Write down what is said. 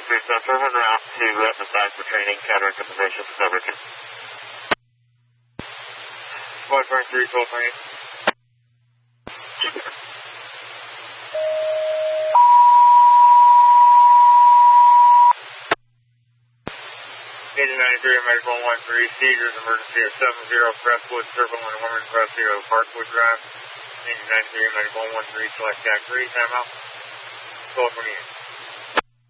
Central, en route to massage for training, cataract information for coverage. 1.3, 12.8. 8093, Medical 113, seizures, emergency at 70 Crestwood Circle and Women's Crossing of Parkwood Drive. 8093, Medical 113, select Jack 3, timeout. 1228.